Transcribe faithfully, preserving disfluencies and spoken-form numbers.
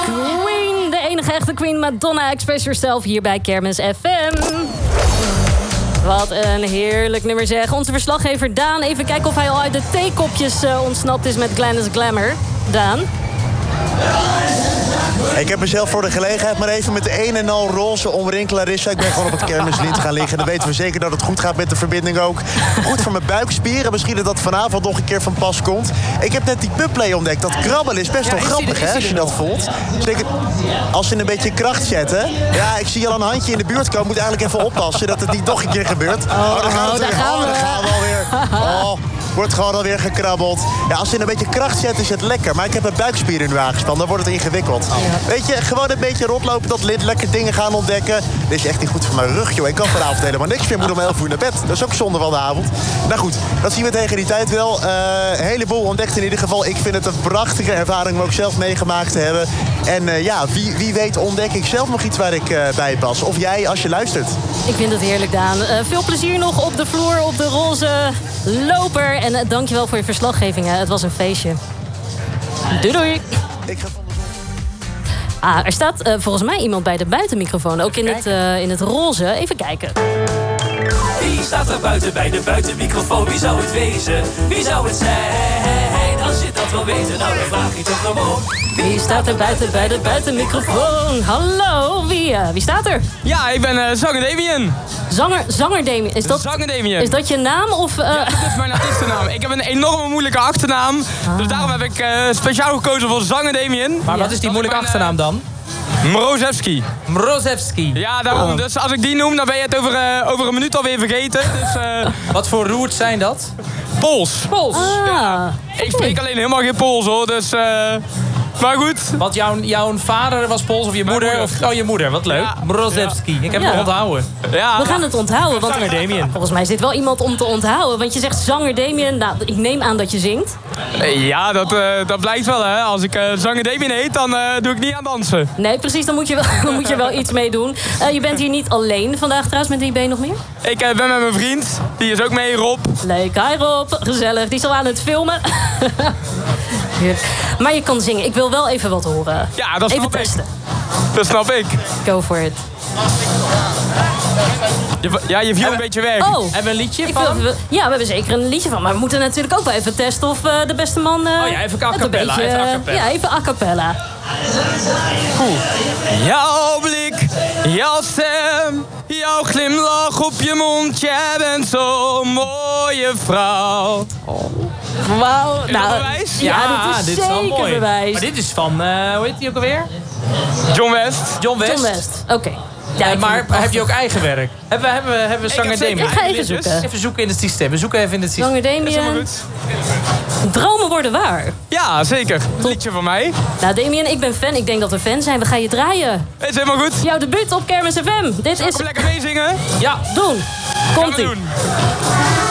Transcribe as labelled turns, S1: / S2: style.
S1: Queen, de enige echte Queen, Madonna, Express Yourself hier bij Kermis F M. Wat een heerlijk nummer zeg. Onze verslaggever Daan, even kijken of hij al uit de theekopjes uh, ontsnapt is met Glennis Glamour. Daan?
S2: Ik heb mezelf voor de gelegenheid maar even met de een en al roze omringd, Larissa. Ik ben gewoon op het kermislint gaan liggen. Dan weten we zeker dat het goed gaat met de verbinding ook. Goed voor mijn buikspieren. Misschien dat dat vanavond nog een keer van pas komt. Ik heb net die pubplay ontdekt. Dat krabbelen is best wel grappig, hè, als je dat voelt. Zeker als ze een beetje kracht zetten. Ja, ik zie al een handje in de buurt komen. Moet eigenlijk even oppassen dat het niet nog een keer gebeurt. Oh, daar gaan we,
S1: daar gaan we.
S2: Oh, daar gaan we alweer. Oh, wordt gewoon alweer gekrabbeld. Ja, als ze een beetje kracht zetten is het lekker. Maar ik heb mijn buikspieren nu aangespannen. Dan wordt het ingewikkeld. Weet je, gewoon een beetje rondlopen, dat lint, lekker dingen gaan ontdekken. Dit is echt niet goed voor mijn rug, joh. Ik kan vanavond helemaal niks meer. Ik moet om elf uur naar bed. Dat is ook zonde van de avond. Nou goed, dat zien we tegen die tijd wel. Uh, een heleboel ontdekt in ieder geval. Ik vind het een prachtige ervaring om ook zelf meegemaakt te hebben. En uh, ja, wie, wie weet ontdek ik zelf nog iets waar ik uh, bij pas. Of jij, als je luistert.
S1: Ik vind het heerlijk, Daan. Uh, veel plezier nog op de vloer, op de roze loper. En uh, dankjewel voor je verslaggeving. Hè. Het was een feestje. Doei doei.
S2: Ik ga...
S1: Ah, er staat uh, volgens mij iemand bij de buitenmicrofoon. Ook in het, uh, in het roze. Even kijken.
S3: Wie staat er buiten bij de buitenmicrofoon? Wie zou het wezen? Wie zou het zijn? Als je dat wil weten, nou dan vraag je toch gewoon.
S1: Wie staat er buiten bij de buitenmicrofoon? Hallo, wie, uh, wie staat er?
S4: Ja, ik ben uh, Zanger Damien.
S1: Zanger, Zanger Damien. Is dat,
S4: Zanger Damien.
S1: Is dat je naam? Of, uh...
S4: Ja, dat is mijn artiestennaam. Ik heb een enorme moeilijke achternaam. Ah. Dus daarom heb ik uh, speciaal gekozen voor Zanger Damien.
S5: Maar ja. Wat is die moeilijke mijn, achternaam dan?
S4: Mrozewski.
S5: Mrozewski.
S4: Ja, daarom. Oh. Dus als ik die noem, dan ben je het over, uh, over een minuut alweer vergeten. Dus, uh...
S5: Wat voor roots zijn dat?
S4: Pools.
S5: Pools.
S1: Ah.
S4: Ja. Ik spreek alleen helemaal geen Pools, hoor. Dus... Uh... Maar goed.
S5: Want jouw, jouw vader was Pools of je moeder? moeder. Of, oh, je moeder. Wat leuk. Ja. Mrozewski. Ik heb ja. het onthouden.
S1: Ja. We gaan het onthouden. Want
S5: Zanger Damien.
S1: Volgens mij zit wel iemand om te onthouden. Want je zegt Zanger Damien. Nou, ik neem aan dat je zingt.
S4: Ja, dat, uh, dat blijkt wel, hè. Als ik uh, Zanger Damien heet, dan uh, doe ik niet aan dansen.
S1: Nee, precies. Dan moet je wel, dan moet je wel iets mee doen. Uh, je bent hier niet alleen vandaag trouwens. Met wie ben je nog meer?
S4: Ik uh, ben met mijn vriend. Die is ook mee, Rob.
S1: Leuk. Hi Rob. Gezellig. Die is al aan het filmen. Maar je kan zingen. Ik wil wel even wat horen.
S4: Ja, dat snap
S1: even testen.
S4: Ik. Dat snap ik.
S1: Go for it.
S4: Je, ja, je viel een beetje weg.
S1: Oh.
S5: Hebben we een liedje
S1: ik
S5: van?
S1: wil, ja, we hebben zeker een liedje van. Maar we moeten natuurlijk ook wel even testen of uh, de beste man... Uh,
S5: oh ja, even a cappella.
S1: Beetje,
S5: even a cappella.
S1: Ja, even a cappella.
S4: Cool. Jouw blik, jouw stem, jouw glimlach op je mond. Jij bent zo'n mooie vrouw.
S1: Oh. Wauw.
S4: Is
S1: nou,
S4: dat bewijs?
S1: Ja,
S5: ja
S1: dit is
S5: dit
S1: zeker
S5: is wel mooi.
S1: bewijs.
S5: Maar dit is van, uh, hoe heet die ook alweer?
S4: John West.
S5: John West.
S1: John West, oké. Okay. Ja,
S5: uh, maar heb je ook eigen werk? Hebben we, hebben we, hebben we Zanger Damien?
S1: Ik ga even zoeken.
S5: Even zoeken in het systeem. We zoeken even in het systeem.
S1: Zanger Damien. Dromen worden waar.
S4: Ja, zeker. Een liedje van mij.
S1: Nou, Damien, ik ben fan. Ik denk dat we fan zijn. We gaan je draaien.
S4: Het is helemaal goed.
S1: Jouw debuut op Kermis F M. Dit
S4: Zal
S1: is...
S4: ik lekker meezingen?
S5: Ja.
S1: Doen. Komt-ie.